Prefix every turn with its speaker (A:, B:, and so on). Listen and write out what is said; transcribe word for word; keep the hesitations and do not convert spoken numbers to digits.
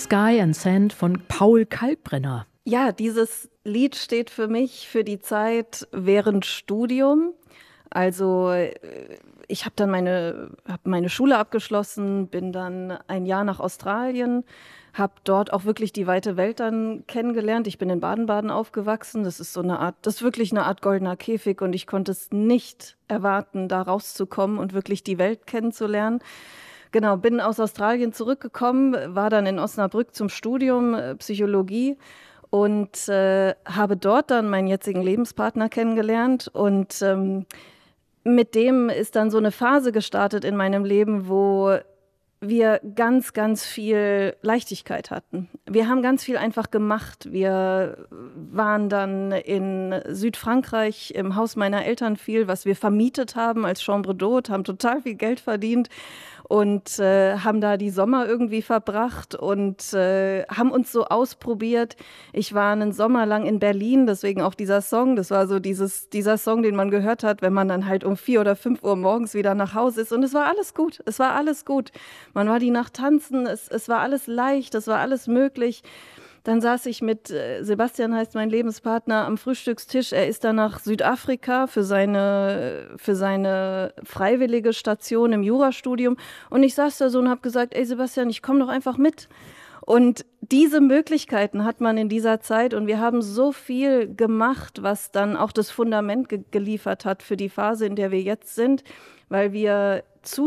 A: Sky and Sand von Paul Kalkbrenner.
B: Ja, dieses Lied steht für mich für die Zeit während Studium. Also ich habe dann meine, hab meine Schule abgeschlossen, bin dann ein Jahr nach Australien, habe dort auch wirklich die weite Welt dann kennengelernt. Ich bin in Baden-Baden aufgewachsen. Das ist so eine Art, das ist wirklich eine Art goldener Käfig und ich konnte es nicht erwarten, da rauszukommen und wirklich die Welt kennenzulernen. Genau, bin aus Australien zurückgekommen, war dann in Osnabrück zum Studium äh, Psychologie und äh, habe dort dann meinen jetzigen Lebenspartner kennengelernt und ähm, mit dem ist dann so eine Phase gestartet in meinem Leben, wo wir ganz, ganz viel Leichtigkeit hatten. Wir haben ganz viel einfach gemacht. Wir waren dann in Südfrankreich im Haus meiner Eltern viel, was wir vermietet haben als Chambre d'Hôte, haben total viel Geld verdient und äh, haben da die Sommer irgendwie verbracht und äh, haben uns so ausprobiert. Ich war einen Sommer lang in Berlin, deswegen auch dieser Song. Das war so dieses, dieser Song, den man gehört hat, wenn man dann halt um vier oder fünf Uhr morgens wieder nach Hause ist. Und es war alles gut, es war alles gut. Man war die Nacht tanzen, es, es war alles leicht, es war alles möglich. Dann saß ich mit, äh, Sebastian heißt mein Lebenspartner, am Frühstückstisch. Er ist dann nach Südafrika für seine, für seine freiwillige Station im Jurastudium. Und ich saß da so und habe gesagt, ey Sebastian, ich komme doch einfach mit. Und diese Möglichkeiten hat man in dieser Zeit und wir haben so viel gemacht, was dann auch das Fundament ge- geliefert hat für die Phase, in der wir jetzt sind, weil wir zu